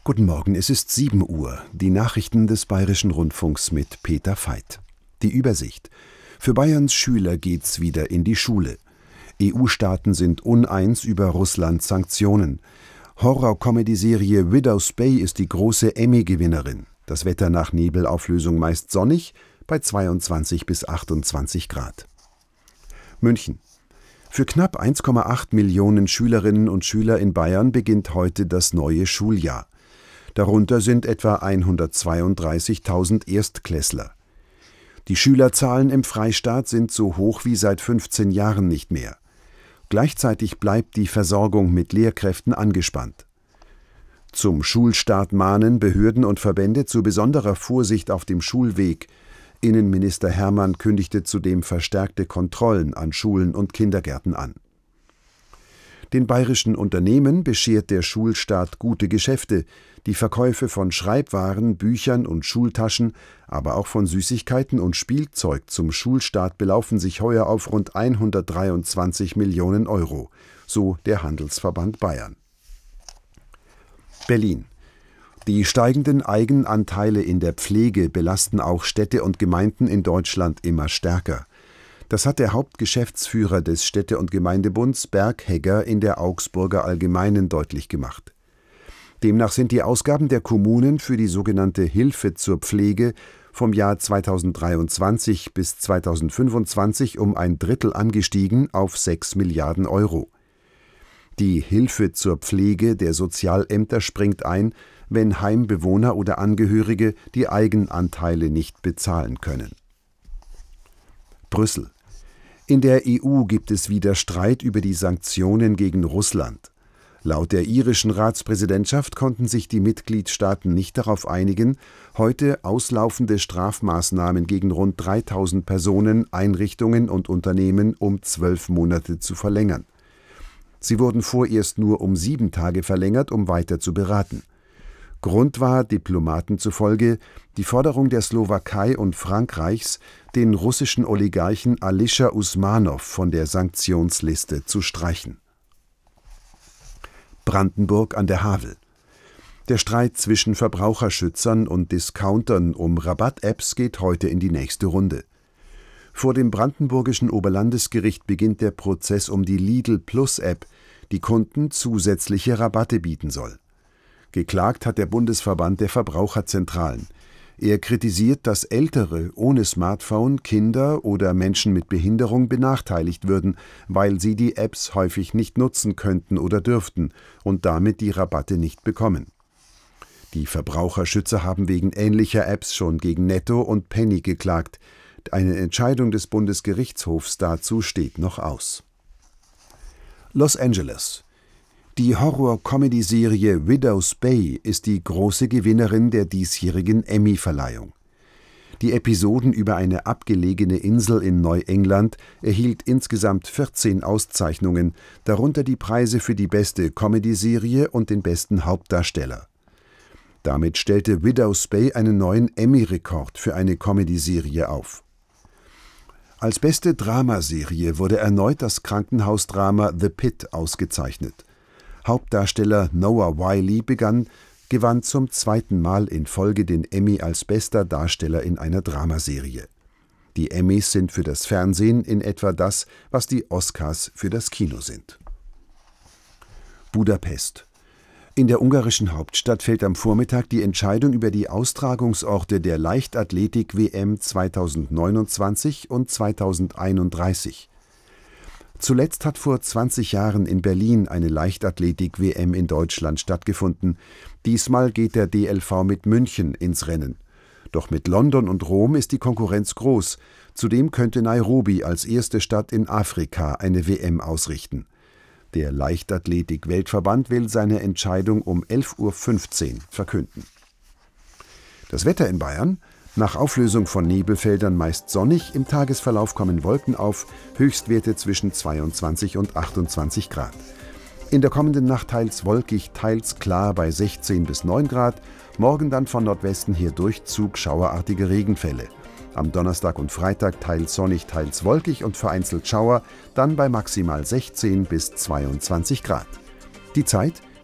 Guten Morgen, es ist 7 Uhr. Die Nachrichten des Bayerischen Rundfunks mit Peter Veit. Die Übersicht. Für Bayerns Schüler geht's wieder in die Schule. EU-Staaten sind uneins über Russlands Sanktionen. Horror-Comedy-Serie Widow's Bay ist die große Emmy-Gewinnerin. Das Wetter nach Nebelauflösung meist sonnig bei 22 bis 28 Grad. München. Für knapp 1,8 Millionen Schülerinnen und Schüler in Bayern beginnt heute das neue Schuljahr. Darunter sind etwa 132.000 Erstklässler. Die Schülerzahlen im Freistaat sind so hoch wie seit 15 Jahren nicht mehr. Gleichzeitig bleibt die Versorgung mit Lehrkräften angespannt. Zum Schulstart mahnen Behörden und Verbände zu besonderer Vorsicht auf dem Schulweg. Innenminister Hermann kündigte zudem verstärkte Kontrollen an Schulen und Kindergärten an. Den bayerischen Unternehmen beschert der Schulstart gute Geschäfte. Die Verkäufe von Schreibwaren, Büchern und Schultaschen, aber auch von Süßigkeiten und Spielzeug zum Schulstart belaufen sich heuer auf rund 123 Millionen Euro, so der Handelsverband Bayern. Berlin. Die steigenden Eigenanteile in der Pflege belasten auch Städte und Gemeinden in Deutschland immer stärker. Das hat der Hauptgeschäftsführer des Städte- und Gemeindebunds Berg Hegger in der Augsburger Allgemeinen deutlich gemacht. Demnach sind die Ausgaben der Kommunen für die sogenannte Hilfe zur Pflege vom Jahr 2023 bis 2025 um ein Drittel angestiegen auf 6 Milliarden Euro. Die Hilfe zur Pflege der Sozialämter springt ein, wenn Heimbewohner oder Angehörige die Eigenanteile nicht bezahlen können. Brüssel. In der EU gibt es wieder Streit über die Sanktionen gegen Russland. Laut der irischen Ratspräsidentschaft konnten sich die Mitgliedstaaten nicht darauf einigen, heute auslaufende Strafmaßnahmen gegen rund 3.000 Personen, Einrichtungen und Unternehmen um 12 Monate zu verlängern. Sie wurden vorerst nur um 7 Tage verlängert, um weiter zu beraten. Grund war Diplomaten zufolge die Forderung der Slowakei und Frankreichs, den russischen Oligarchen Alisher Usmanow von der Sanktionsliste zu streichen. Brandenburg an der Havel. Der Streit zwischen Verbraucherschützern und Discountern um Rabatt-Apps geht heute in die nächste Runde. Vor dem brandenburgischen Oberlandesgericht beginnt der Prozess um die Lidl-Plus-App, die Kunden zusätzliche Rabatte bieten soll. Geklagt hat der Bundesverband der Verbraucherzentralen. Er kritisiert, dass Ältere ohne Smartphone, Kinder oder Menschen mit Behinderung benachteiligt würden, weil sie die Apps häufig nicht nutzen könnten oder dürften und damit die Rabatte nicht bekommen. Die Verbraucherschützer haben wegen ähnlicher Apps schon gegen Netto und Penny geklagt. Eine Entscheidung des Bundesgerichtshofs dazu steht noch aus. Los Angeles. Die Horror-Comedy-Serie Widow's Bay ist die große Gewinnerin der diesjährigen Emmy-Verleihung. Die Episoden über eine abgelegene Insel in Neuengland erhielt insgesamt 14 Auszeichnungen, darunter die Preise für die beste Comedy-Serie und den besten Hauptdarsteller. Damit stellte Widow's Bay einen neuen Emmy-Rekord für eine Comedy-Serie auf. Als beste Dramaserie wurde erneut das Krankenhausdrama The Pit ausgezeichnet. Hauptdarsteller Noah Wyle gewann zum 2. Mal in Folge den Emmy als bester Darsteller in einer Dramaserie. Die Emmys sind für das Fernsehen in etwa das, was die Oscars für das Kino sind. Budapest. In der ungarischen Hauptstadt fällt am Vormittag die Entscheidung über die Austragungsorte der Leichtathletik-WM 2029 und 2031. Zuletzt hat vor 20 Jahren in Berlin eine Leichtathletik-WM in Deutschland stattgefunden. Diesmal geht der DLV mit München ins Rennen. Doch mit London und Rom ist die Konkurrenz groß. Zudem könnte Nairobi als erste Stadt in Afrika eine WM ausrichten. Der Leichtathletik-Weltverband will seine Entscheidung um 11.15 Uhr verkünden. Das Wetter in Bayern: Nach Auflösung von Nebelfeldern meist sonnig, im Tagesverlauf kommen Wolken auf, Höchstwerte zwischen 22 und 28 Grad. In der kommenden Nacht teils wolkig, teils klar bei 16 bis 9 Grad, morgen dann von Nordwesten her Durchzug schauerartige Regenfälle. Am Donnerstag und Freitag teils sonnig, teils wolkig und vereinzelt Schauer, dann bei maximal 16 bis 22 Grad. Die Zeit: